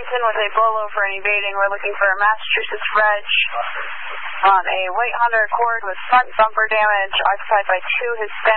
Washington with a bolo for an evading. We're looking for a Massachusetts Reg on a white Honda Accord with front bumper damage, occupied by 2 Hispanic